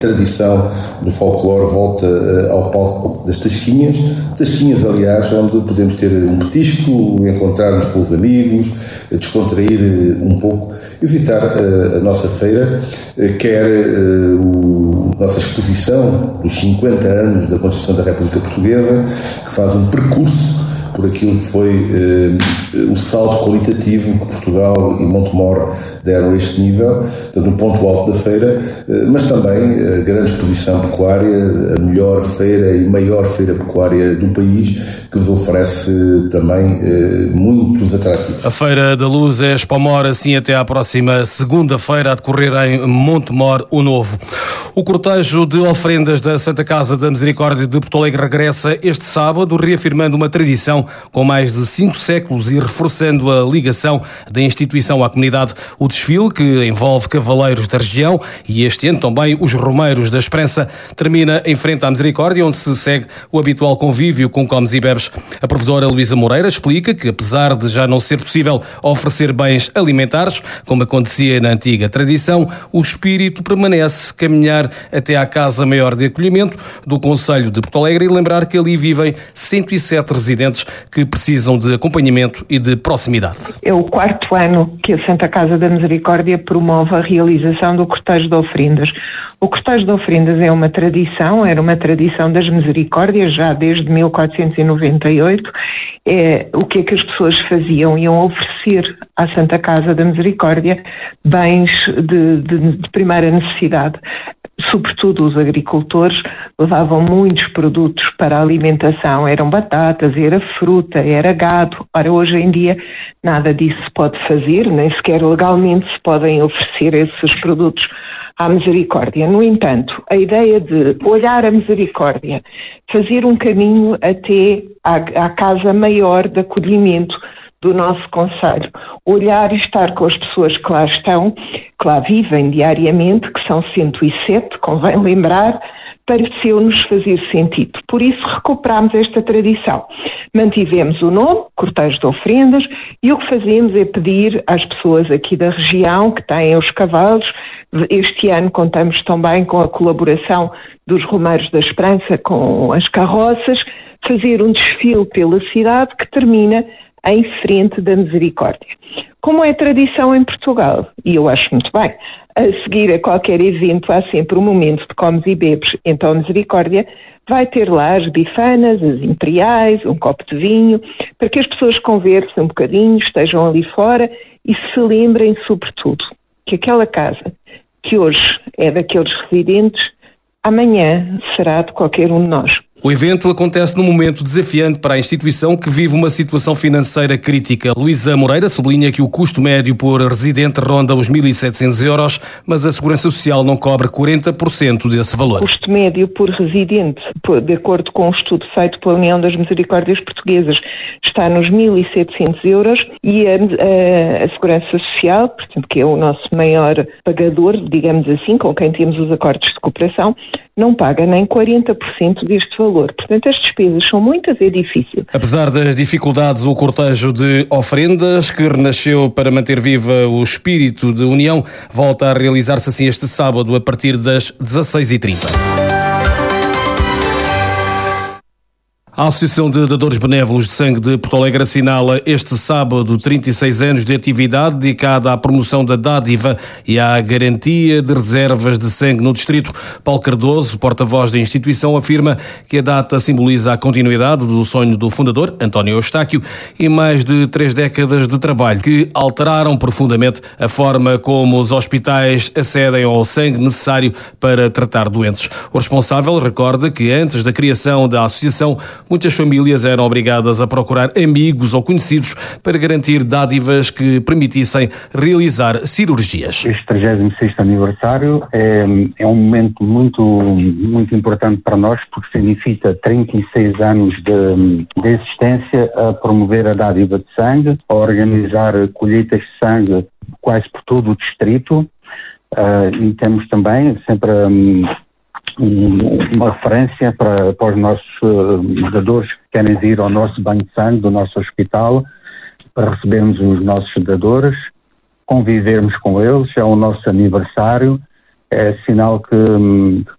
tradição do folclore volta ao palco das tasquinhas, aliás, onde podemos ter um petisco, encontrar-nos com os amigos, descontrair um pouco, visitar a nossa feira, quer a nossa exposição dos 50 anos da Constituição da República Portuguesa, que faz um percurso por aquilo que foi o salto qualitativo que Portugal e Montemor deram a este nível, portanto, um ponto alto da feira, mas também a grande exposição pecuária, a melhor feira e maior feira pecuária do país, que vos oferece também muitos atrativos. A Feira da Luz é Expomor, assim até à próxima segunda-feira, a decorrer em Montemor, o Novo. O cortejo de ofrendas da Santa Casa da Misericórdia de Porto Alegre regressa este sábado, reafirmando uma tradição com mais de 5 séculos e reforçando a ligação da instituição à comunidade. O desfile, que envolve cavaleiros da região e este ano também os romeiros da Esperança, termina em frente à Misericórdia, onde se segue o habitual convívio com comes e bebes. A provedora Luísa Moreira explica que, apesar de já não ser possível oferecer bens alimentares, como acontecia na antiga tradição, o espírito permanece caminhar até à Casa Maior de Acolhimento do Concelho de Porto Alegre e lembrar que ali vivem 107 residentes que precisam de acompanhamento e de proximidade. É o 4º ano que a Santa Casa da Misericórdia promove a realização do cortejo de ofrendas. O cortejo de ofrendas é uma tradição, era uma tradição das Misericórdias já desde 1498. O que é que as pessoas faziam? Iam oferecer à Santa Casa da Misericórdia bens de primeira necessidade. Sobretudo os agricultores levavam muitos produtos para a alimentação, eram batatas, era fruta, era gado. Ora, hoje em dia nada disso se pode fazer, nem sequer legalmente se podem oferecer esses produtos à Misericórdia. No entanto, a ideia de olhar a Misericórdia, fazer um caminho até à Casa Maior de Acolhimento do nosso concelho, olhar e estar com as pessoas que lá estão, que lá vivem diariamente, que são 107, convém lembrar, pareceu-nos fazer sentido. Por isso recuperámos esta tradição. Mantivemos o nome, cortejo de ofrendas, e o que fazemos é pedir às pessoas aqui da região que têm os cavalos. Este ano contamos também com a colaboração dos Romeiros da Esperança com as carroças, fazer um desfile pela cidade que termina em frente da Misericórdia. Como é tradição em Portugal, e eu acho muito bem, a seguir a qualquer evento há sempre um momento de comes e bebes, então a Misericórdia vai ter lá as bifanas, as imperiais, um copo de vinho, para que as pessoas conversem um bocadinho, estejam ali fora e se lembrem, sobretudo, que aquela casa que hoje é daqueles residentes, amanhã será de qualquer um de nós. O evento acontece num momento desafiante para a instituição que vive uma situação financeira crítica. Luísa Moreira sublinha que o custo médio por residente ronda os 1.700 euros, mas a Segurança Social não cobre 40% desse valor. O custo médio por residente, de acordo com um estudo feito pela União das Misericórdias Portuguesas, está nos 1.700 euros e a Segurança Social, portanto, que é o nosso maior pagador, digamos assim, com quem temos os acordos de cooperação, não paga nem 40% deste valor. Portanto, as despesas são muitas e é difícil. Apesar das dificuldades, o cortejo de ofrendas, que renasceu para manter viva o espírito de união, volta a realizar-se assim este sábado, a partir das 16h30. A Associação de Dadores Benévolos de Sangue de Porto Alegre assinala este sábado 36 anos de atividade dedicada à promoção da dádiva e à garantia de reservas de sangue no distrito. Paulo Cardoso, porta-voz da instituição, afirma que a data simboliza a continuidade do sonho do fundador, António Eustáquio, e mais de 3 décadas de trabalho que alteraram profundamente a forma como os hospitais acedem ao sangue necessário para tratar doentes. O responsável recorda que antes da criação da associação, muitas famílias eram obrigadas a procurar amigos ou conhecidos para garantir dádivas que permitissem realizar cirurgias. Este 36º aniversário é um momento muito importante para nós, porque significa 36 anos de existência a promover a dádiva de sangue, a organizar colheitas de sangue quase por todo o distrito, e temos também sempre uma referência para os nossos dadores que querem vir ao nosso banho de sangue do nosso hospital, para recebermos os nossos dadores, convivermos com eles. É o nosso aniversário, é sinal que